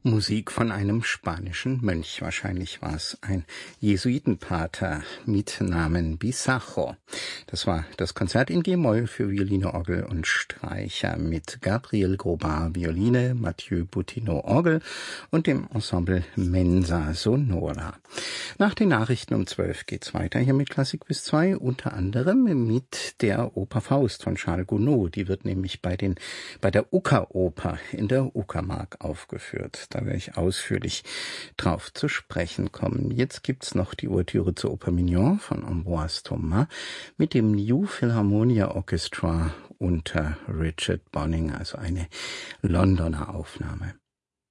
Musik von einem spanischen Mönch. Wahrscheinlich war es ein Jesuitenpater mit Namen Bisajo. Das war das Konzert in G-Moll für Violine, Orgel und Streicher mit Gabriel Grobard Violine, Mathieu Bouttineau Orgel und dem Ensemble Mensa Sonora. Nach den Nachrichten um 12 geht's weiter hier mit Klassik bis 2, unter anderem mit der Oper Faust von Charles Gounod. Die wird nämlich bei der Uckeroper in der Uckermark aufgeführt. Da werde ich ausführlich drauf zu sprechen kommen. Jetzt gibt's noch die Ouvertüre zur Oper Mignon von Ambroise Thomas mit dem New Philharmonia Orchestra unter Richard Bonning, also eine Londoner Aufnahme.